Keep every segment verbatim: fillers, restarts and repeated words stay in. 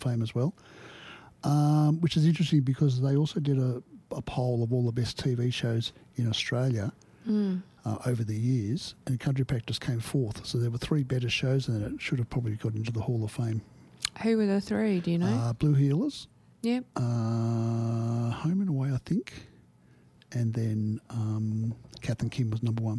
Fame as well, um, which is interesting because they also did a, a poll of all the best T V shows in Australia Mm. uh, over the years, and Country Practice came fourth. So there were three better shows than it should have probably got into the Hall of Fame. Who were the three, do you know? Uh, Blue Heelers, Yep. uh, Home and Away, I think, and then um, Kath and Kim was number one.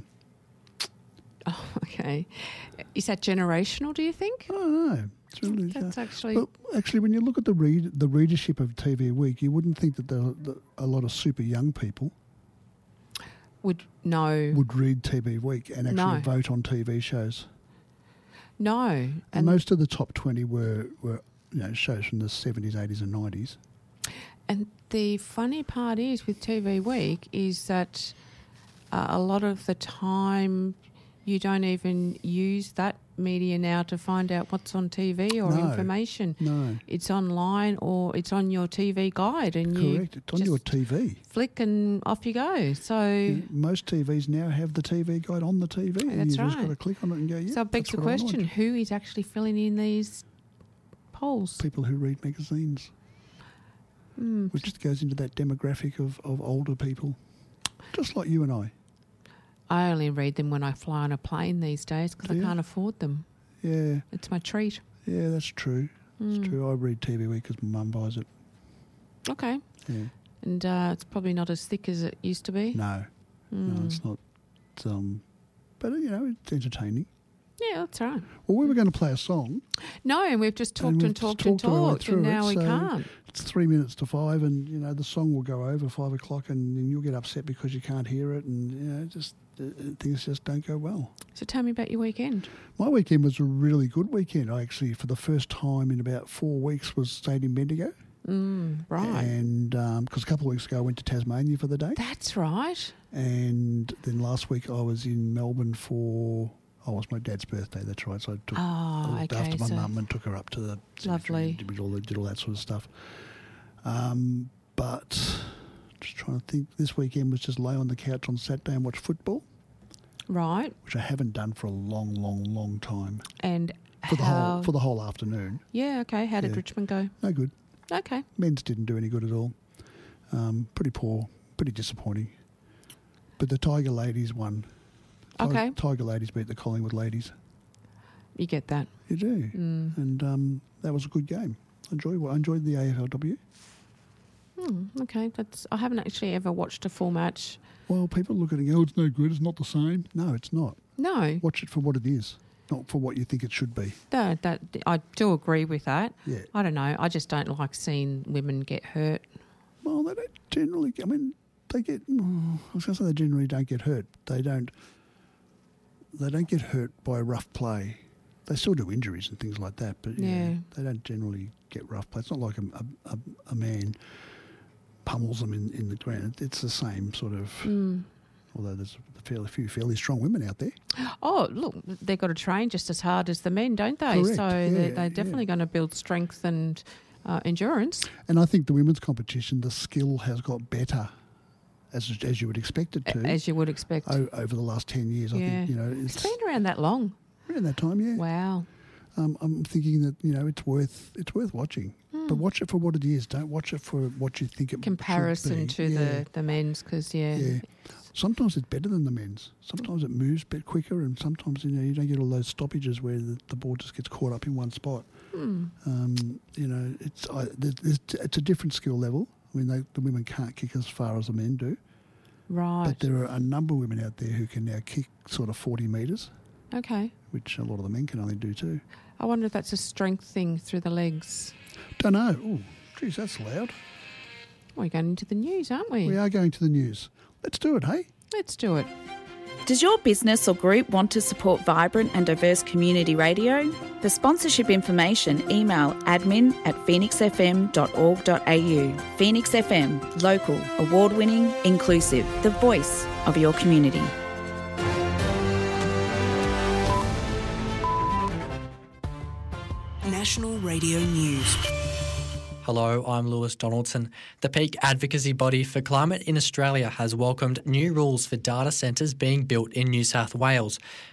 Oh, okay. Is that generational, do you think? I don't know. It's really, That's uh, actually... But actually, when you look at the read, the readership of T V Week, you wouldn't think that there are the, a lot of super young people Would no. would read T V Week and actually No. vote on T V shows. No. And, And most of the top twenty were, were you know, shows from the seventies, eighties and nineties. And the funny part is with T V Week is that uh, a lot of the time you don't even use that media now to find out what's on T V or No. information. No. It's online or it's on your T V guide and Correct. you It's on just your T V. flick and off you go. So, Most T Vs now have the T V guide on the T V. and That's you just right. got to click on it and go, yeah, so it begs that's the what I want. question, who is actually filling in these polls? People who read magazines, Mm. which goes into that demographic of, of older people, just like you and I. I only read them when I fly on a plane these days because Do I you? can't afford them. Yeah, It's my treat. yeah, that's true. Mm. It's true. I read T V Week because my mum buys it. Okay. Yeah. And uh, it's probably not as thick as it used to be. No, no, Mm. it's not. It's, um, but, you know, it's entertaining. Yeah, that's right. Well, we were going to play a song. No, and we've just talked And and, we've talked talked and our way talked, through and it, now we so- can't. It's three minutes to five, and you know the song will go over five o'clock, and then you'll get upset because you can't hear it, and you know just uh, things just don't go well. So tell me about your weekend. My weekend was a really good weekend. I actually, for the first time in about four weeks, was stayed in Bendigo, Mm, right. and because a couple of weeks ago I went to Tasmania for the day, That's right. and then last week I was in Melbourne for. Oh, it was my dad's birthday. That's right. So I took Oh, I looked okay. after my so mum and took her up to the cemetery Lovely. and did all, did all that sort of stuff. Um, but just trying to think, this weekend was just lay on the couch on Saturday and watch football, right. which I haven't done for a long, long, long time. And For the how? whole for the whole afternoon. yeah. Okay. How did Yeah. Richmond go? No good. Okay. Men's didn't do any good at all. Um, pretty poor, pretty disappointing. But the Tiger ladies won. Ti- Okay. Tiger ladies beat the Collingwood ladies. You get that. You do. Mm. And um, that was a good game. I enjoyed, I enjoyed the A F L W. Hmm, okay. That's. I haven't actually ever watched a full match. Well, people look at it and go, oh, it's no good, it's not the same. No, it's not. No. Watch it for what it is, not for what you think it should be. No, that I do agree with that. Yeah. I don't know. I just don't like seeing women get hurt. Well, they don't generally, I mean, they get, oh, I was going to say they generally don't get hurt. They don't, they don't get hurt by rough play. They still do injuries and things like that, but yeah, Yeah. they don't generally get rough play. It's not like a, a, a, a man pummels them in, in the ground. It's the same sort of, Mm. although there's a fairly few fairly strong women out there. Oh, look, they've got to train just as hard as the men, don't they? Correct, So yeah, they're, they're yeah. definitely going to build strength and uh, endurance. And I think the women's competition, the skill has got better, as as you would expect it to, As you would expect. o- over the last ten years. I Yeah. think, you know, It's it's been around that long. around that time, yeah. Wow. Um, I'm thinking that, you know, it's worth it's worth watching. But watch it for what it is. Don't watch it for what you think it Comparison should to be. Yeah, the, the men's, because, yeah. yeah. Sometimes it's better than the men's. Sometimes it moves a bit quicker, and sometimes, you know, you don't get all those stoppages where the, the ball just gets caught up in one spot. Hmm. Um, you know, it's I, there's, there's, it's a different skill level. I mean, they, the women can't kick as far as the men do. Right. But there are a number of women out there who can now kick sort of forty metres, Okay. which a lot of the men can only do too. I wonder if that's a strength thing through the legs. Don't know. Oh, geez, that's loud. We're going into the news, aren't we? We are going to the news. Let's do it, hey? Let's do it. Does your business or group want to support vibrant and diverse community radio? For sponsorship information, email admin at phoenix f m dot org dot a u. Phoenix F M, local, award-winning, inclusive, the voice of your community. National Radio News. Hello, I'm Lewis Donaldson. The peak advocacy body for climate in Australia has welcomed new rules for data centres being built in New South Wales.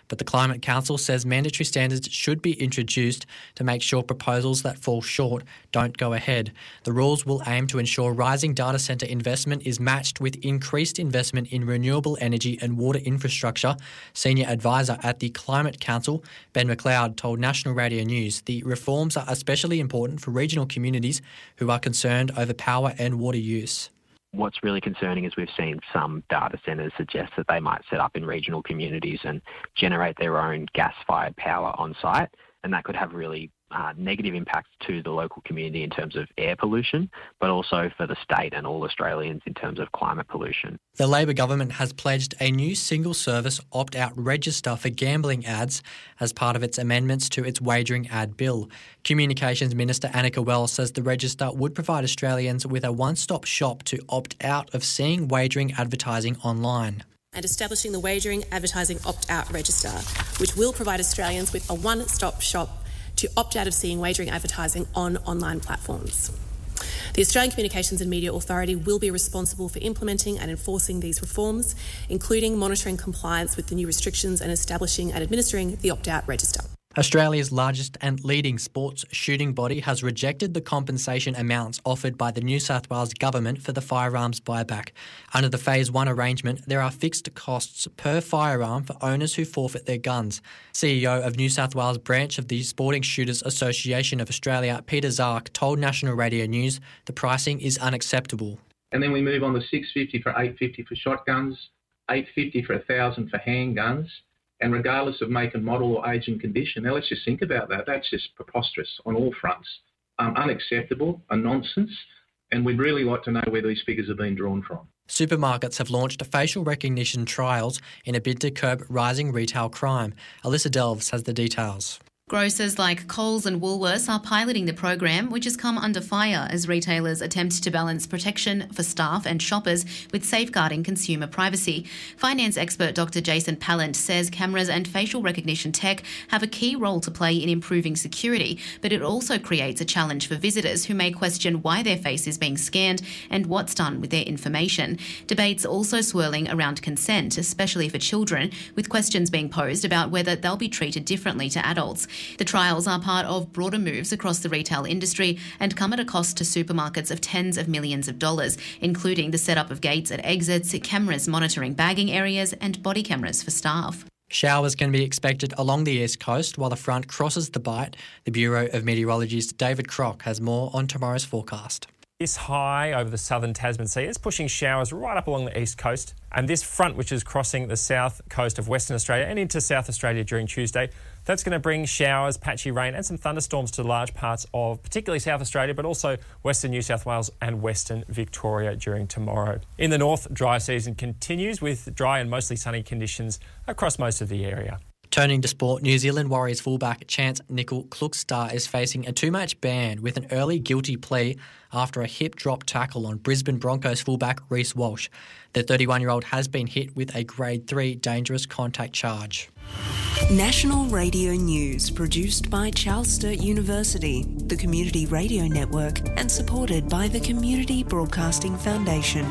but the Climate Council says mandatory standards should be introduced to make sure proposals that fall short don't go ahead. The rules will aim to ensure rising data centre investment is matched with increased investment in renewable energy and water infrastructure. Senior advisor at the Climate Council, Ben McLeod, told National Radio News the reforms are especially important for regional communities who are concerned over power and water use. What's really concerning is we've seen some data centres suggest that they might set up in regional communities and generate their own gas-fired power on site, and that could have really uh, negative impacts to the local community in terms of air pollution, but also for the state and all Australians in terms of climate pollution. The Labor government has pledged a new single-service opt-out register for gambling ads as part of its amendments to its wagering ad bill. Communications Minister Annika Wells says the register would provide Australians with a one-stop shop to opt out of seeing wagering advertising online. And establishing the Wagering Advertising Opt-Out Register, which will provide Australians with a one-stop shop to opt out of seeing wagering advertising on online platforms. The Australian Communications and Media Authority will be responsible for implementing and enforcing these reforms, including monitoring compliance with the new restrictions and establishing and administering the opt-out register. Australia's largest and leading sports shooting body has rejected the compensation amounts offered by the New South Wales government for the firearms buyback. Under the Phase one arrangement, there are fixed costs per firearm for owners who forfeit their guns. C E O of New South Wales branch of the Sporting Shooters Association of Australia, Peter Zark, told National Radio News the pricing is unacceptable. And then we move on to six dollars fifty for eight dollars fifty for shotguns, eight dollars fifty for one thousand for handguns. And regardless of make and model or age and condition, now let's just think about that. That's just preposterous on all fronts. Um, unacceptable, a nonsense, and we'd really like to know where these figures have been drawn from. Supermarkets have launched facial recognition trials in a bid to curb rising retail crime. Alyssa Delves has the details. Grocers like Coles and Woolworths are piloting the program, which has come under fire as retailers attempt to balance protection for staff and shoppers with safeguarding consumer privacy. Finance expert Doctor Jason Pallant says cameras and facial recognition tech have a key role to play in improving security, but it also creates a challenge for visitors who may question why their face is being scanned and what's done with their information. Debates also swirling around consent, especially for children, with questions being posed about whether they'll be treated differently to adults. The trials are part of broader moves across the retail industry and come at a cost to supermarkets of tens of millions of dollars, including the setup of gates at exits, cameras monitoring bagging areas and body cameras for staff. Showers can be expected along the east coast while the front crosses the Bight. The Bureau of Meteorology's David Crock has more on tomorrow's forecast. This high over the southern Tasman Sea is pushing showers right up along the east coast, and this front, which is crossing the south coast of Western Australia and into South Australia during Tuesday, that's going to bring showers, patchy rain and some thunderstorms to large parts of particularly South Australia, but also Western New South Wales and Western Victoria during tomorrow. In the north, dry season continues with dry and mostly sunny conditions across most of the area. Turning to sport, New Zealand Warriors fullback Chance Nicol-Klokstad is facing a two-match ban with an early guilty plea after a hip drop tackle on Brisbane Broncos fullback Reece Walsh. The thirty-one-year-old has been hit with a Grade three dangerous contact charge. National Radio News, produced by Charles Sturt University, the Community Radio Network, and supported by the Community Broadcasting Foundation.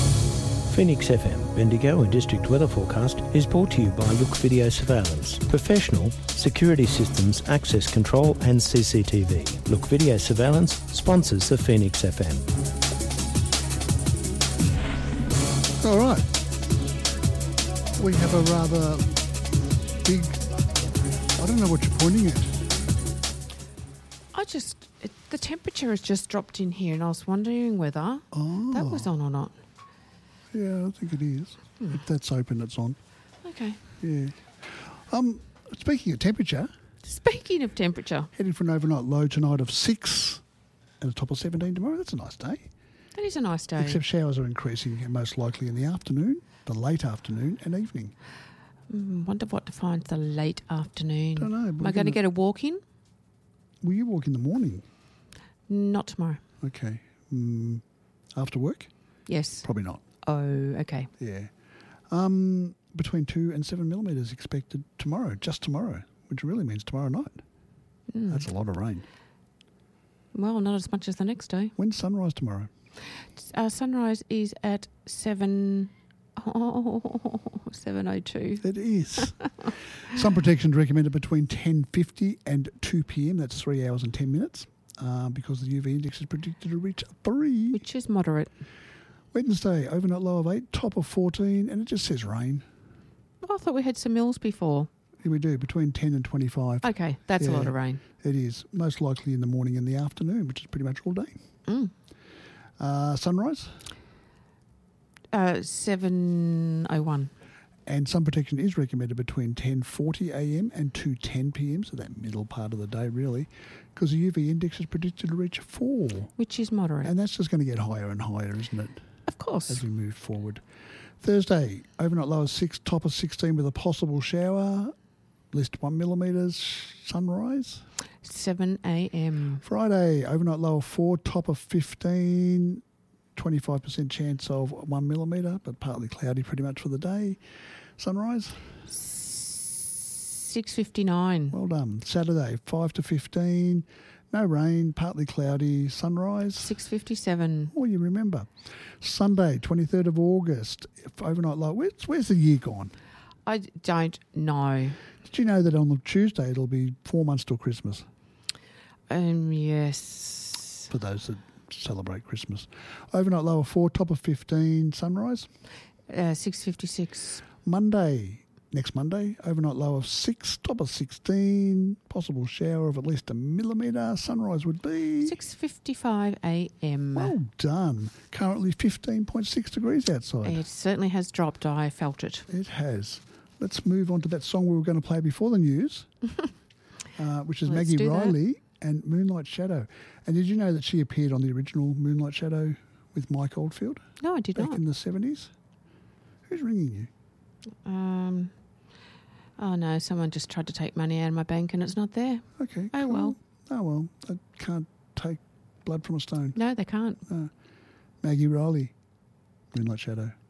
Phoenix F M Bendigo and District Weather Forecast is brought to you by Look Video Surveillance. Professional security systems, access control and C C T V. Look Video Surveillance sponsors the Phoenix F M. All right. We have a rather big... I don't know what you're pointing at. I just... It, the temperature has just dropped in here and I was wondering whether Oh. that was on or not. Yeah, I think it is. Hmm. If that's open, it's on. Okay. Yeah. Um. Speaking of temperature, Speaking of temperature, headed for an overnight low tonight of six and a top of seventeen tomorrow. That's a nice day. that is a nice day. Except showers are increasing and most likely in the afternoon, the late afternoon and evening. Mm, wonder what defines the late afternoon. Don't know. Am I going to get a walk in? Will you walk in the morning? Not tomorrow. Okay. Mm, after work? Yes. Probably not. Oh, okay. Yeah. Um, between two and seven millimetres expected tomorrow, just tomorrow, which really means tomorrow night. Mm. That's a lot of rain. Well, not as much as the next day. When's sunrise tomorrow? Uh, sunrise is at seven. Oh, Oh, seven oh two. It is. Sun protection is recommended between ten fifty and two p.m. That's three hours and ten minutes uh, because the U V index is predicted to reach three. Which is moderate. Wednesday, overnight low of eight, top of fourteen, and it just says rain. Oh, I thought we had some mills before. Here we do, between ten and twenty-five. Okay, that's Yeah, a lot of rain. It is. Most likely in the morning and the afternoon, which is pretty much all day. Mm. Uh, sunrise? Uh, seven oh one. And sun protection is recommended between ten forty a.m. and two ten p.m., so that middle part of the day, really, because the U V index is predicted to reach four. Which is moderate. And that's just going to get higher and higher, isn't it? Of course. As we move forward. Thursday, overnight low of six, top of sixteen with a possible shower. List one millimetres, sunrise. seven a.m. Friday, overnight low of four, top of fifteen. twenty-five percent chance of one millimetre, but partly cloudy pretty much for the day. Sunrise? six fifty-nine. Well done. Saturday, five to fifteen. No rain, partly cloudy. Sunrise? six fifty-seven. Oh, you remember. Sunday, twenty-third of August, overnight low. Where's, where's the year gone? I don't know. Did you know that on the Tuesday it'll be four months till Christmas? Um, yes. For those that celebrate Christmas. Overnight low of four, top of fifteen. Sunrise? Uh, six fifty-six. Monday, next Monday, overnight low of six, top of sixteen. Possible shower of at least a millimetre. Sunrise would be six fifty-five a.m. Well done. Currently fifteen point six degrees outside. It certainly has dropped. I felt it. It has. Let's move on to that song we were going to play before the news, uh, which is Let's Maggie do that. Riley and Moonlight Shadow. And did you know that she appeared on the original Moonlight Shadow with Mike Oldfield No, I did back not. in the seventies? Who's ringing you? Um. Oh no! Someone just tried to take money out of my bank and it's not there. Okay. Oh cool. well. Oh well. I can't take blood from a stone. No, they can't. No. Maggie Riley, Moonlight Shadow.